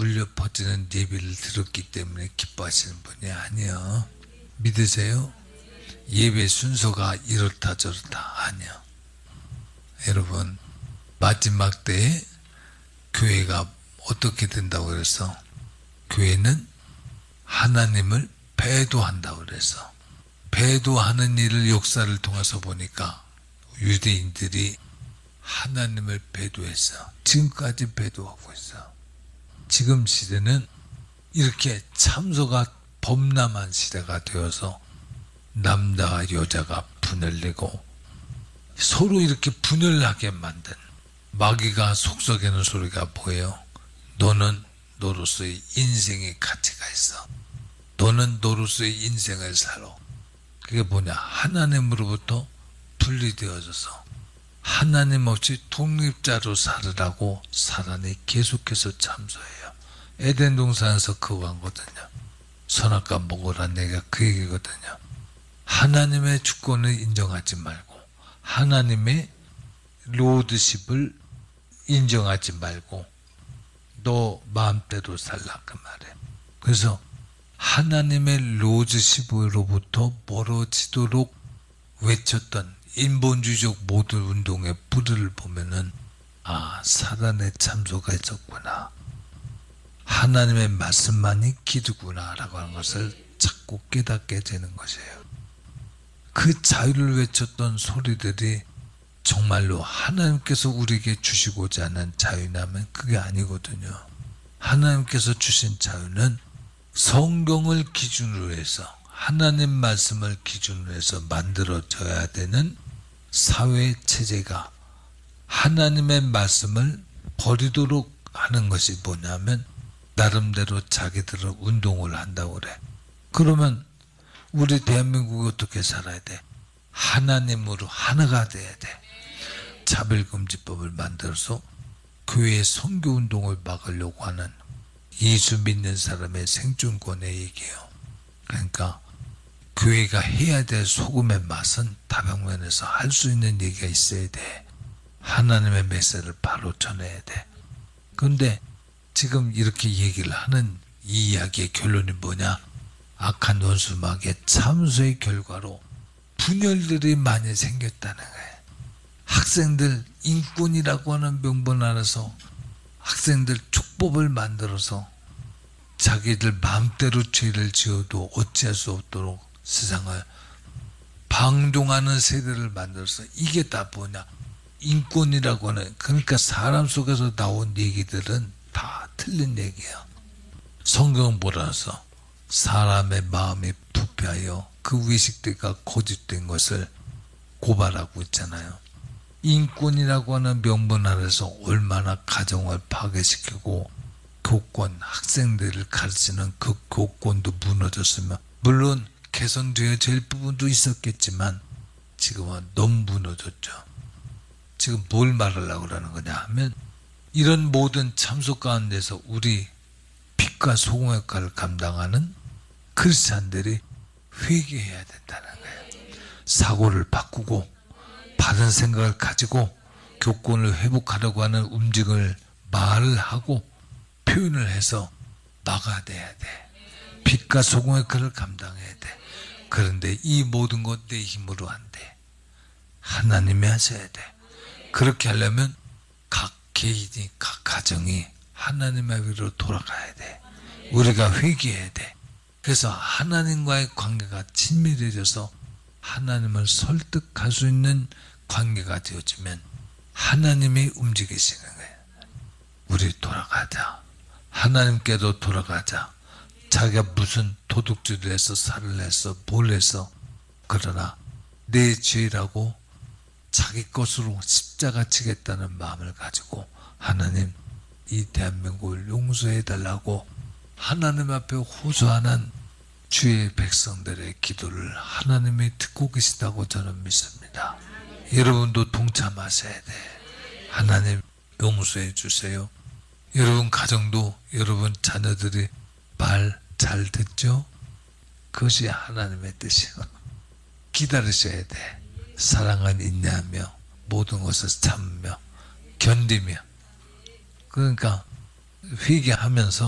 울려 퍼지는 예배를 들었기 때문에 기뻐하시는 분이 아니요. 믿으세요? 예배 순서가 이렇다 저렇다 아니요. 여러분, 마지막 때에 교회가 어떻게 된다고 그래서 교회는 하나님을 배도한다고 그래서 배도하는 일을 역사를 통해서 보니까 유대인들이 하나님을 배도했어. 지금까지 배도하고 있어. 지금 시대는 이렇게 참소가 범람한 시대가 되어서 남자와 여자가 분열되고 서로 이렇게 분열하게 만든 마귀가 속삭이는 소리가 뭐예요? 너는 너로서의 인생의 가치가 있어. 너는 너로서의 인생을 살아. 그게 뭐냐? 하나님으로부터 분리되어져서 하나님 없이 독립자로 살으라고 사단이 계속해서 참소해요. 에덴 동산에서 그거 한 거거든요. 선악과 먹으라 내가 그 얘기거든요. 하나님의 주권을 인정하지 말고 하나님의 로드십을 인정하지 말고 너 마음대로 살라 그 말이에요. 그래서 하나님의 로드십으로부터 멀어지도록 외쳤던 인본주의적 모든 운동의 뿌리를 보면은 아, 사단의 참소가 있었구나. 하나님의 말씀만이 기도구나 라고 하는 것을 자꾸 깨닫게 되는 것이에요. 그 자유를 외쳤던 소리들이 정말로 하나님께서 우리에게 주시고자 하는 자유라면 그게 아니거든요. 하나님께서 주신 자유는 성경을 기준으로 해서 하나님 말씀을 기준으로 해서 만들어져야 되는 사회 체제가 하나님의 말씀을 버리도록 하는 것이 뭐냐면 나름대로 자기들은 운동을 한다고 그래. 그러면 우리 대한민국이 어떻게 살아야 돼? 하나님으로 하나가 돼야 돼. 차별금지법을 만들어서 교회의 선교운동을 막으려고 하는 예수 믿는 사람의 생존권의 얘기예요. 그러니까 교회가 해야 될 소금의 맛은 다방면에서 할 수 있는 얘기가 있어야 돼. 하나님의 메시지를 바로 전해야 돼. 그런데 지금 이렇게 얘기를 하는 이 이야기의 결론이 뭐냐? 악한 원수막의 참소의 결과로 분열들이 많이 생겼다는 거예요. 학생들 인권이라고 하는 명분 안에서 학생들 축법을 만들어서 자기들 마음대로 죄를 지어도 어찌할 수 없도록 세상을 방종하는 세대를 만들어서 이게 다 뭐냐? 인권이라고 하는, 그러니까 사람 속에서 나온 얘기들은 다 틀린 얘기야. 성경은 뭐라서 사람의 마음이 부패하여 그 의식들과 거짓된 것을 고발하고 있잖아요. 인권이라고 하는 명분 아래서 얼마나 가정을 파괴시키고 교권, 학생들을 가르치는 그 교권도 무너졌으면 물론 개선되어질 부분도 있었겠지만 지금은 너무 무너졌죠. 지금 뭘 말하려고 그러는 거냐 하면 이런 모든 참소 가운데서 우리 빛과 소금 역할을 감당하는 크리스찬들이 회개해야 된다는 거예요. 사고를 바꾸고 바른 생각을 가지고 교권을 회복하려고 하는 움직임을 말을 하고 표현을 해서 막아야 돼야 돼. 빛과 소금의 역할을 감당해야 돼. 그런데 이 모든 것 내 힘으로 안 돼. 하나님이 하셔야 돼. 그렇게 하려면 각 개인이 각 가정이 하나님의 위로 돌아가야 돼. 우리가 회개해야 돼. 그래서 하나님과의 관계가 친밀해져서 하나님을 설득할 수 있는 관계가 되어지면 하나님이 움직이시는 거예요. 우리 돌아가자. 하나님께도 돌아가자. 자기가 무슨 도둑질을 해서 살을 해서 뭘 해서 그러나 내 죄라고 자기 것으로 십자가 지겠다는 마음을 가지고 하나님 이 대한민국을 용서해 달라고 하나님 앞에 호소하는 주의 백성들의 기도를 하나님이 듣고 계시다고 저는 믿습니다. 여러분도 동참하셔야 돼. 하나님 용서해 주세요. 여러분 가정도 여러분 자녀들이 말 잘 듣죠? 그것이 하나님의 뜻이요. 기다리셔야 돼. 사랑은 인내하며 모든 것을 참으며 견디며. 그러니까 회개하면서